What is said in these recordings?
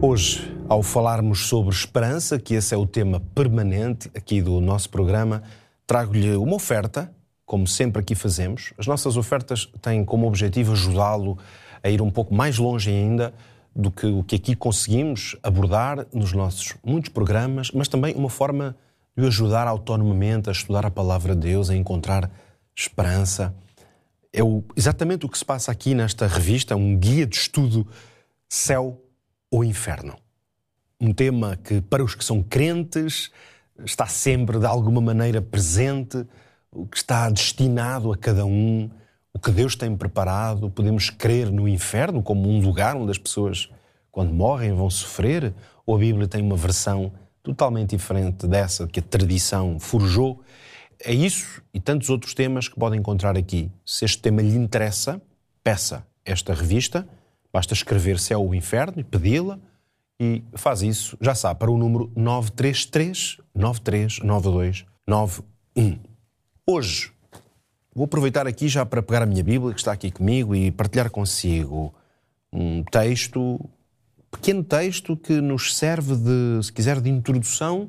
Hoje, ao falarmos sobre esperança, que esse é o tema permanente aqui do nosso programa, trago-lhe uma oferta, como sempre aqui fazemos. As nossas ofertas têm como objetivo ajudá-lo a ir um pouco mais longe ainda do que o que aqui conseguimos abordar nos nossos muitos programas, mas também uma forma de o ajudar autonomamente a estudar a Palavra de Deus, a encontrar esperança. É exatamente o que se passa aqui nesta revista, um guia de estudo Céu ou Inferno. Um tema que, para os que são crentes, está sempre de alguma maneira presente, o que está destinado a cada um, o que Deus tem preparado. Podemos crer no inferno como um lugar onde as pessoas, quando morrem, vão sofrer, ou a Bíblia tem uma versão totalmente diferente dessa que a tradição forjou. É isso e tantos outros temas que podem encontrar aqui. Se este tema lhe interessa, peça esta revista. Basta escrever Céu ou Inferno e pedi-la, e faz isso, já sabe, para o número 933-939291. Hoje, vou aproveitar aqui já para pegar a minha Bíblia, que está aqui comigo, e partilhar consigo um texto, pequeno texto, que nos serve de, se quiser, de introdução.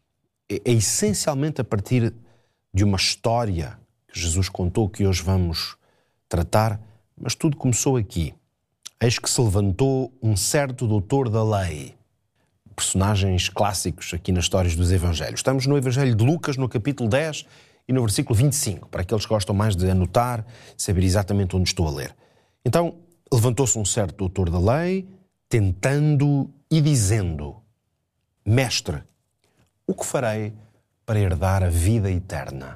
É essencialmente a partir de uma história que Jesus contou, que hoje vamos tratar, mas tudo começou aqui. Eis que se levantou um certo doutor da lei. Personagens clássicos aqui nas histórias dos Evangelhos. Estamos no Evangelho de Lucas, no capítulo 10 e no versículo 25, para aqueles que gostam mais de anotar, saber exatamente onde estou a ler. Então, levantou-se um certo doutor da lei, tentando e dizendo: Mestre, o que farei para herdar a vida eterna?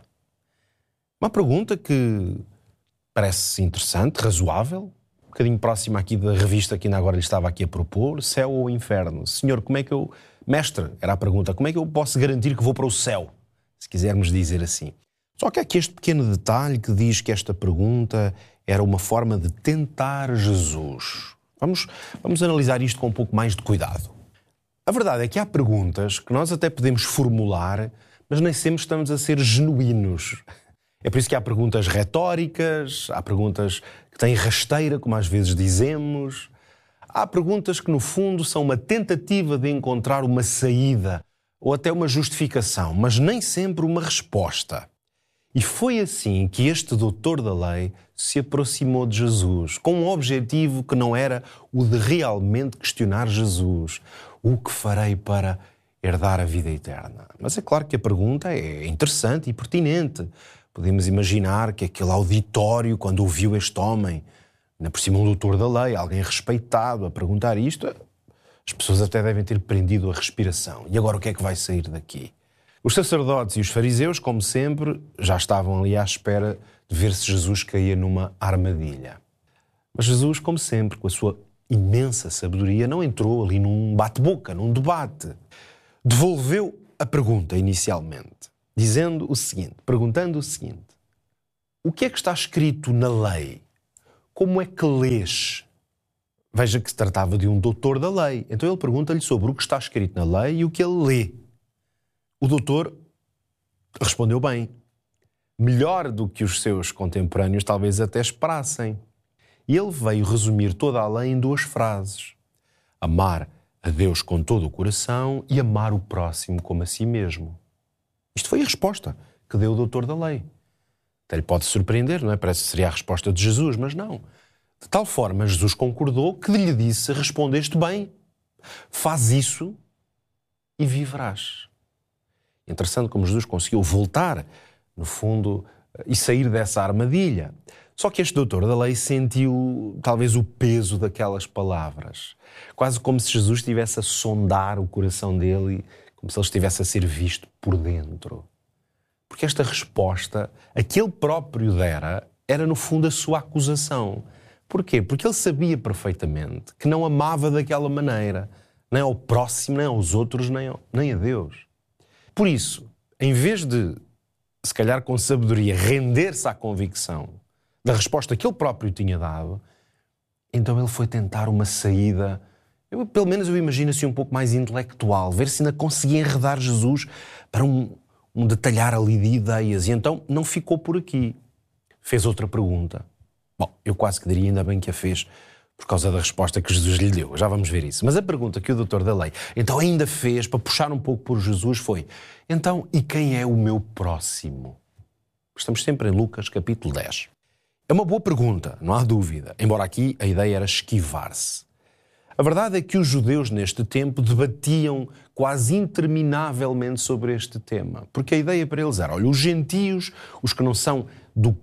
Uma pergunta que parece interessante, razoável, um bocadinho próxima aqui da revista que ainda agora lhe estava aqui a propor, Céu ou Inferno. Senhor, como é que eu... Mestre, era a pergunta, como é que eu posso garantir que vou para o céu? Se quisermos dizer assim. Só que há aqui este pequeno detalhe que diz que esta pergunta era uma forma de tentar Jesus. Vamos analisar isto com um pouco mais de cuidado. A verdade é que há perguntas que nós até podemos formular, mas nem sempre estamos a ser genuínos. É por isso que há perguntas retóricas, há perguntas que têm rasteira, como às vezes dizemos. Há perguntas que, no fundo, são uma tentativa de encontrar uma saída ou até uma justificação, mas nem sempre uma resposta. E foi assim que este doutor da lei se aproximou de Jesus, com um objetivo que não era o de realmente questionar Jesus. O que farei para herdar a vida eterna? Mas é claro que a pergunta é interessante e pertinente. Podemos imaginar que aquele auditório, quando ouviu este homem, ainda por cima um doutor da lei, alguém respeitado, a perguntar isto, as pessoas até devem ter prendido a respiração. E agora o que é que vai sair daqui? Os sacerdotes e os fariseus, como sempre, já estavam ali à espera de ver se Jesus caía numa armadilha. Mas Jesus, como sempre, com a sua imensa sabedoria, não entrou ali num bate-boca, num debate. Devolveu a pergunta inicialmente, perguntando o seguinte: o que é que está escrito na lei? Como é que lês? Veja que se tratava de um doutor da lei. Então ele pergunta-lhe sobre o que está escrito na lei e o que ele lê. O doutor respondeu bem, melhor do que os seus contemporâneos talvez até esperassem. E ele veio resumir toda a lei em 2 frases: amar a Deus com todo o coração e amar o próximo como a si mesmo. Isto foi a resposta que deu o doutor da lei. Até lhe pode surpreender, não é? Parece que seria a resposta de Jesus, mas não. De tal forma, Jesus concordou que lhe disse: respondeste bem, faz isso e viverás. Interessante como Jesus conseguiu voltar, no fundo, e sair dessa armadilha. Só que este doutor da lei sentiu talvez o peso daquelas palavras. Quase como se Jesus estivesse a sondar o coração dele, como se ele estivesse a ser visto por dentro. Porque esta resposta, a que ele próprio dera, era no fundo a sua acusação. Porquê? Porque ele sabia perfeitamente que não amava daquela maneira, nem ao próximo, nem aos outros, nem a Deus. Por isso, em vez de, se calhar com sabedoria, render-se à convicção da resposta que ele próprio tinha dado, então ele foi tentar uma saída, pelo menos eu imagino assim um pouco mais intelectual, ver se ainda conseguia enredar Jesus para um detalhar ali de ideias. E então não ficou por aqui. Fez outra pergunta. Bom, eu quase que diria ainda bem que a fez, por causa da resposta que Jesus lhe deu. Já vamos ver isso. Mas a pergunta que o doutor da lei então ainda fez, para puxar um pouco por Jesus, foi: então, e quem é o meu próximo? Estamos sempre em Lucas, capítulo 10. É uma boa pergunta, não há dúvida, embora aqui a ideia era esquivar-se. A verdade é que os judeus neste tempo debatiam quase interminavelmente sobre este tema, porque a ideia para eles era: olha, os gentios, os que não são do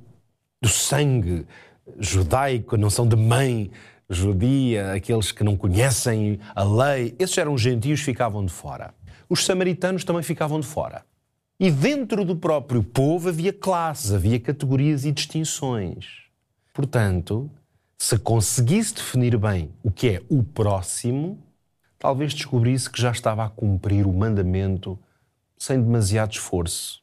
sangue judaico, não são de mãe judia, aqueles que não conhecem a lei, esses eram gentios, ficavam de fora. Os samaritanos também ficavam de fora. E dentro do próprio povo havia classes, havia categorias e distinções. Portanto, se conseguisse definir bem o que é o próximo, talvez descobrisse que já estava a cumprir o mandamento sem demasiado esforço.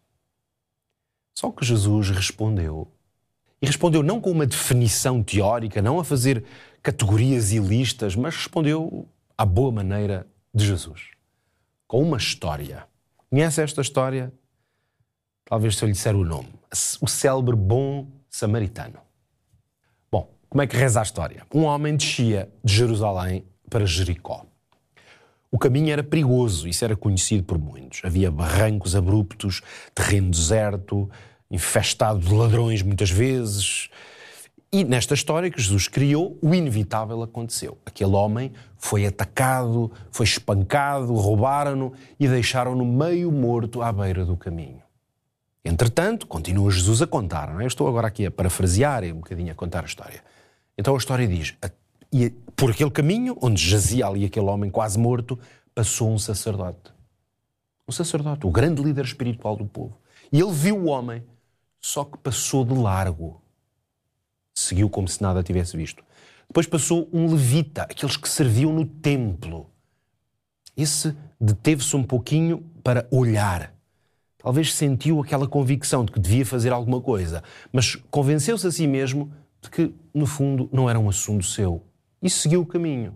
Só que Jesus respondeu. E respondeu não com uma definição teórica, não a fazer categorias e listas, mas respondeu à boa maneira de Jesus. Com uma história. Conhece esta história? Talvez se eu lhe disser o nome. O célebre bom samaritano. Bom, como é que reza a história? Um homem descia de Jerusalém para Jericó. O caminho era perigoso, isso era conhecido por muitos. Havia barrancos abruptos, terreno deserto, infestado de ladrões muitas vezes. E nesta história que Jesus criou, o inevitável aconteceu. Aquele homem foi atacado, foi espancado, roubaram-no e deixaram-no meio morto à beira do caminho. Entretanto, continua Jesus a contar, não é? Eu estou agora aqui a parafrasear e um bocadinho a contar a história. Então a história diz: e por aquele caminho, onde jazia ali aquele homem quase morto, passou um sacerdote. Um sacerdote, o grande líder espiritual do povo. E ele viu o homem, só que passou de largo. Seguiu como se nada tivesse visto. Depois passou um levita, aqueles que serviam no templo. Esse deteve-se um pouquinho para olhar. Talvez sentiu aquela convicção de que devia fazer alguma coisa, mas convenceu-se a si mesmo de que, no fundo, não era um assunto seu. E seguiu o caminho.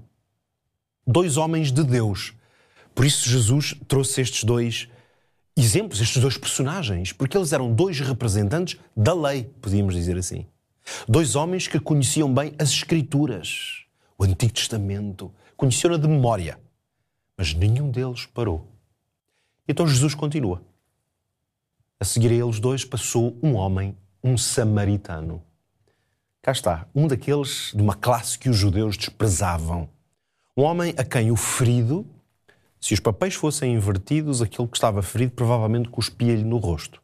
2 homens de Deus. Por isso Jesus trouxe estes 2 exemplos, estes 2 personagens, porque eles eram 2 representantes da lei, podíamos dizer assim. 2 homens que conheciam bem as Escrituras, o Antigo Testamento, conheciam-na de memória, mas nenhum deles parou. Então Jesus continua. A seguir a eles 2 passou um homem, um samaritano. Cá está, um daqueles de uma classe que os judeus desprezavam. Um homem a quem o ferido, se os papéis fossem invertidos, aquele que estava ferido provavelmente cuspia-lhe no rosto.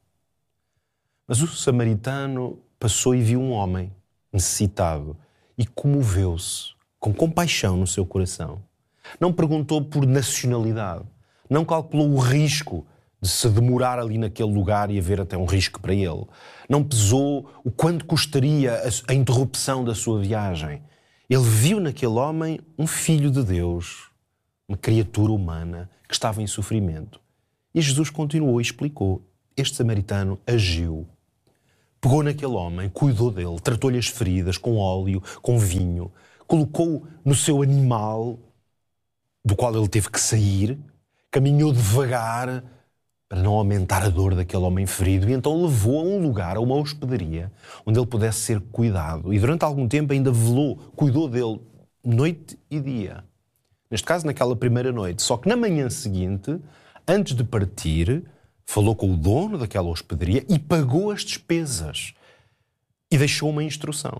Mas o samaritano passou e viu um homem necessitado e comoveu-se com compaixão no seu coração. Não perguntou por nacionalidade, não calculou o risco de se demorar ali naquele lugar e haver até um risco para ele. Não pesou o quanto custaria a interrupção da sua viagem. Ele viu naquele homem um filho de Deus, uma criatura humana que estava em sofrimento. E Jesus continuou e explicou. Este samaritano agiu. Pegou naquele homem, cuidou dele, tratou-lhe as feridas com óleo, com vinho, colocou no seu animal, do qual ele teve que sair, caminhou devagar para não aumentar a dor daquele homem ferido, e então levou a um lugar, a uma hospedaria, onde ele pudesse ser cuidado. E durante algum tempo ainda velou, cuidou dele, noite e dia. Neste caso, naquela primeira noite. Só que na manhã seguinte, antes de partir, falou com o dono daquela hospedaria e pagou as despesas. E deixou uma instrução.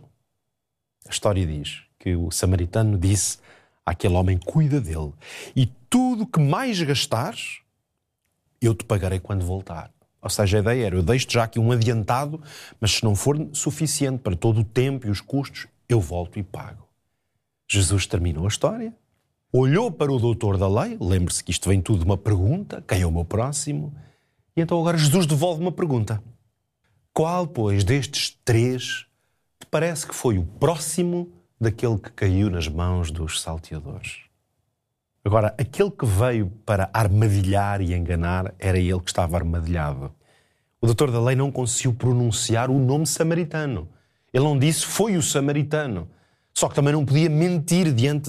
A história diz que o samaritano disse àquele homem: cuida dele. E tudo que mais gastares, eu te pagarei quando voltar. Ou seja, a ideia era: eu deixo-te já aqui um adiantado, mas se não for suficiente para todo o tempo e os custos, eu volto e pago. Jesus terminou a história, olhou para o doutor da lei, lembre-se que isto vem tudo de uma pergunta: quem é o meu próximo? E então agora Jesus devolve uma pergunta. Qual, pois, destes 3 te parece que foi o próximo daquele que caiu nas mãos dos salteadores? Agora, aquele que veio para armadilhar e enganar era ele que estava armadilhado. O doutor da lei não conseguiu pronunciar o nome samaritano. Ele não disse foi o samaritano. Só que também não podia mentir diante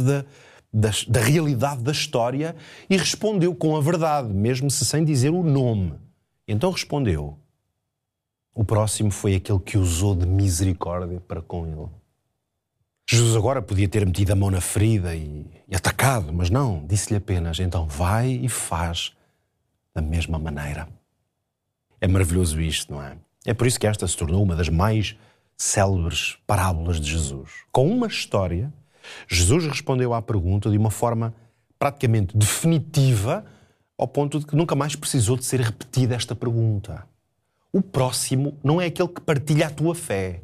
da realidade da história e respondeu com a verdade, mesmo se sem dizer o nome. Então respondeu: o próximo foi aquele que usou de misericórdia para com ele. Jesus agora podia ter metido a mão na ferida e atacado, mas não, disse-lhe apenas, então vai e faz da mesma maneira. É maravilhoso isto, não é? É por isso que esta se tornou uma das mais célebres parábolas de Jesus. Com uma história, Jesus respondeu à pergunta de uma forma praticamente definitiva, ao ponto de que nunca mais precisou de ser repetida esta pergunta. O próximo não é aquele que partilha a tua fé.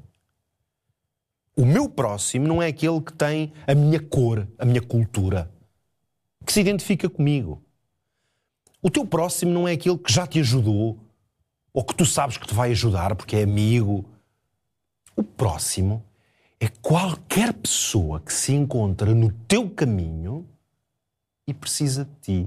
O meu próximo não é aquele que tem a minha cor, a minha cultura, que se identifica comigo. O teu próximo não é aquele que já te ajudou, ou que tu sabes que te vai ajudar porque é amigo. O próximo é qualquer pessoa que se encontra no teu caminho e precisa de ti.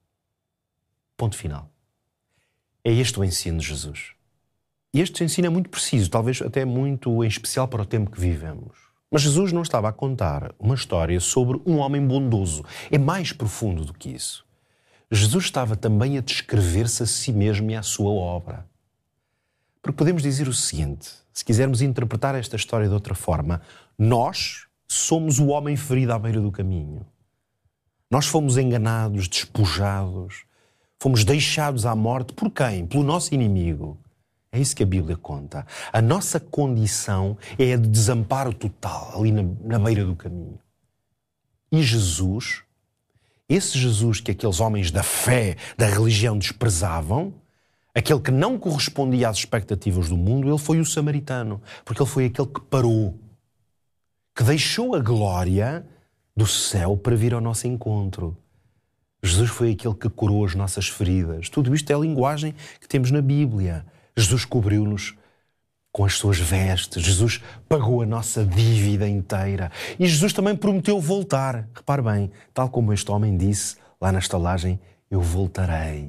Ponto final. É este o ensino de Jesus. E este ensino é muito preciso, talvez até muito em especial para o tempo que vivemos. Mas Jesus não estava a contar uma história sobre um homem bondoso. É mais profundo do que isso. Jesus estava também a descrever-se a si mesmo e à sua obra. Porque podemos dizer o seguinte, se quisermos interpretar esta história de outra forma, nós somos o homem ferido à beira do caminho. Nós fomos enganados, despojados, fomos deixados à morte por quem? Pelo nosso inimigo. É isso que a Bíblia conta. A nossa condição é a de desamparo total, ali na beira do caminho. E Jesus, esse Jesus que aqueles homens da fé, da religião desprezavam, aquele que não correspondia às expectativas do mundo, ele foi o samaritano, porque ele foi aquele que parou, que deixou a glória do céu para vir ao nosso encontro. Jesus foi aquele que curou as nossas feridas. Tudo isto é a linguagem que temos na Bíblia. Jesus cobriu-nos com as suas vestes. Jesus pagou a nossa dívida inteira. E Jesus também prometeu voltar. Repare bem, tal como este homem disse lá na estalagem, eu voltarei.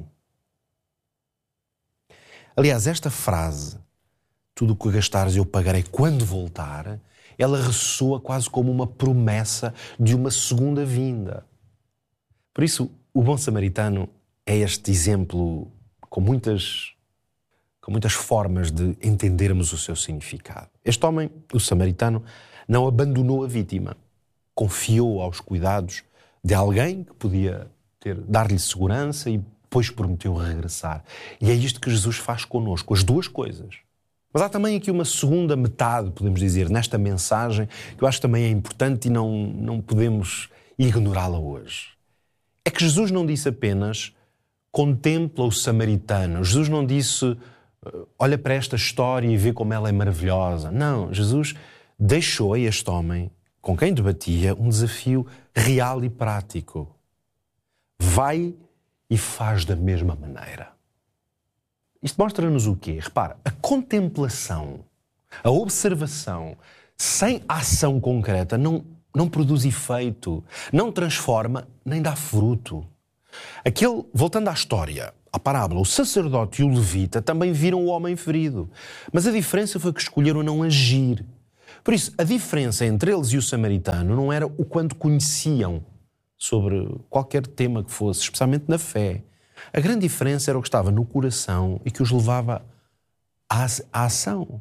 Aliás, esta frase, tudo o que gastares eu pagarei quando voltar, ela ressoa quase como uma promessa de uma segunda vinda. Por isso, o bom samaritano é este exemplo com muitas formas de entendermos o seu significado. Este homem, o samaritano, não abandonou a vítima. Confiou aos cuidados de alguém que podia dar-lhe segurança e depois prometeu regressar. E é isto que Jesus faz connosco, as duas coisas. Mas há também aqui uma segunda metade, podemos dizer, nesta mensagem, que eu acho que também é importante e não podemos ignorá-la hoje. É que Jesus não disse apenas contempla o samaritano. Jesus não disse olha para esta história e vê como ela é maravilhosa. Não, Jesus deixou a este homem, com quem debatia, um desafio real e prático. Vai e faz da mesma maneira. Isto mostra-nos o quê? Repara, a contemplação, a observação, sem ação concreta, não produz efeito, não transforma, nem dá fruto. Voltando à história, à parábola, o sacerdote e o levita também viram o homem ferido. Mas a diferença foi que escolheram não agir. Por isso, a diferença entre eles e o samaritano não era o quanto conheciam sobre qualquer tema que fosse, especialmente na fé. A grande diferença era o que estava no coração e que os levava à ação.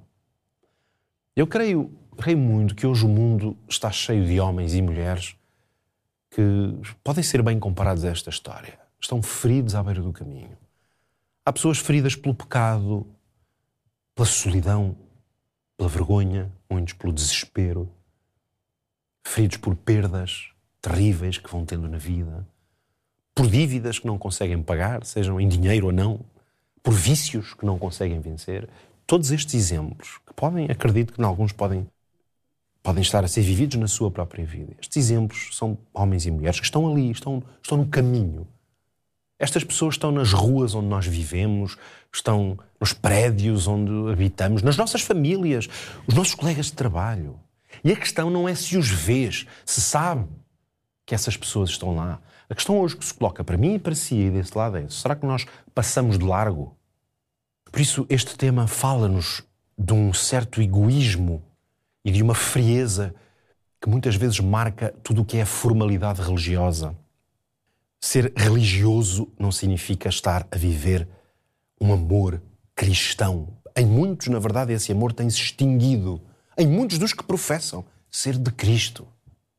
Eu creio muito que hoje o mundo está cheio de homens e mulheres que podem ser bem comparados a esta história. Estão feridos à beira do caminho. Há pessoas feridas pelo pecado, pela solidão, pela vergonha, muitos pelo desespero, feridos por perdas terríveis que vão tendo na vida, por dívidas que não conseguem pagar, sejam em dinheiro ou não, por vícios que não conseguem vencer. Todos estes exemplos, que acredito que em alguns podem estar a ser vividos na sua própria vida. Estes exemplos são homens e mulheres que estão ali, estão no caminho. Estas pessoas estão nas ruas onde nós vivemos, estão nos prédios onde habitamos, nas nossas famílias, os nossos colegas de trabalho. E a questão não é se os vês, se sabe que essas pessoas estão lá. A questão hoje que se coloca para mim e para si e desse lado é: será que nós passamos de largo? Por isso este tema fala-nos de um certo egoísmo e de uma frieza que muitas vezes marca tudo o que é a formalidade religiosa. Ser religioso não significa estar a viver um amor cristão. Em muitos, na verdade, esse amor tem-se extinguido. Em muitos dos que professam, ser de Cristo.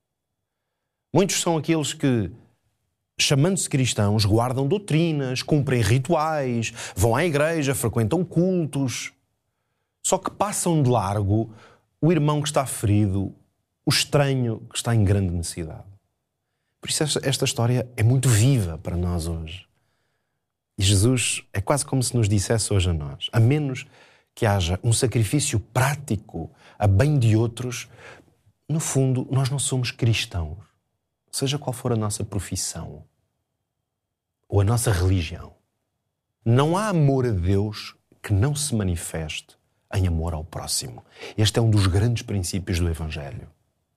Muitos são aqueles que, chamando-se cristãos, guardam doutrinas, cumprem rituais, vão à igreja, frequentam cultos, só que passam de largo o irmão que está ferido, o estranho que está em grande necessidade. Por isso esta história é muito viva para nós hoje. E Jesus é quase como se nos dissesse hoje a nós, a menos que haja um sacrifício prático a bem de outros, no fundo, nós não somos cristãos. Seja qual for a nossa profissão ou a nossa religião. Não há amor a Deus que não se manifeste em amor ao próximo. Este é um dos grandes princípios do Evangelho.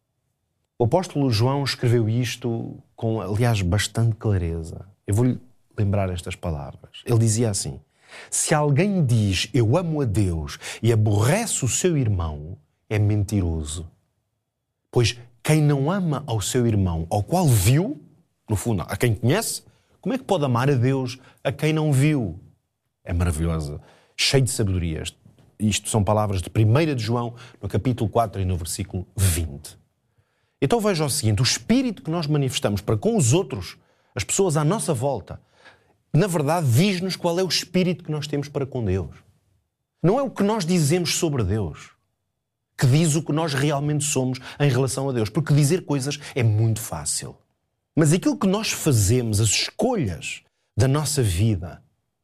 O apóstolo João escreveu isto com, aliás, bastante clareza. Eu vou-lhe lembrar estas palavras. Ele dizia assim: se alguém diz eu amo a Deus e aborrece o seu irmão, é mentiroso. Pois quem não ama ao seu irmão, ao qual viu, no fundo, a quem conhece, como é que pode amar a Deus a quem não viu? É maravilhoso, cheio de sabedoria. Isto são palavras de 1 de João, no capítulo 4 e no versículo 20. Então veja o seguinte, o espírito que nós manifestamos para com os outros, as pessoas à nossa volta, na verdade diz-nos qual é o espírito que nós temos para com Deus. Não é o que nós dizemos sobre Deus que diz o que nós realmente somos em relação a Deus, porque dizer coisas é muito fácil. Mas aquilo que nós fazemos, as escolhas da nossa vida,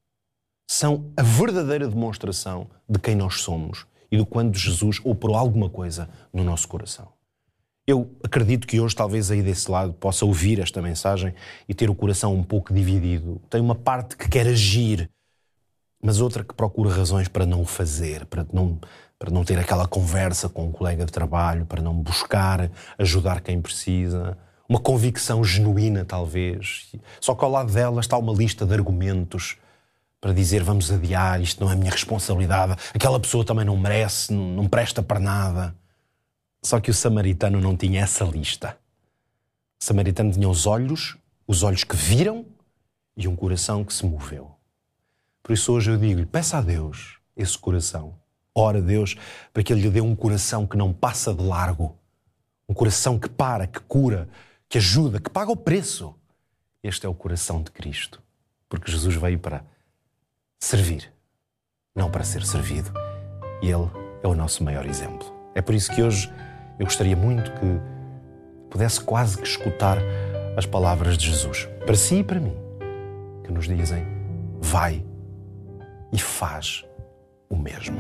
são a verdadeira demonstração de quem nós somos e de quando Jesus operou alguma coisa no nosso coração. Eu acredito que hoje, talvez aí desse lado, possa ouvir esta mensagem e ter o coração um pouco dividido. Tem uma parte que quer agir, mas outra que procura razões para não o fazer, para não ter aquela conversa com um colega de trabalho, para não buscar ajudar quem precisa. Uma convicção genuína, talvez. Só que ao lado dela está uma lista de argumentos para dizer vamos adiar, isto não é a minha responsabilidade, aquela pessoa também não merece, não presta para nada. Só que o samaritano não tinha essa lista. O samaritano tinha os olhos que viram e um coração que se moveu. Por isso hoje eu digo-lhe, peça a Deus esse coração. Ora a Deus para que Ele lhe dê um coração que não passa de largo. Um coração que para, que cura, que ajuda, que paga o preço. Este é o coração de Cristo. Porque Jesus veio para servir, não para ser servido. E Ele é o nosso maior exemplo. É por isso que hoje eu gostaria muito que pudesse quase que escutar as palavras de Jesus, para si e para mim, que nos dizem, vai e faz o mesmo.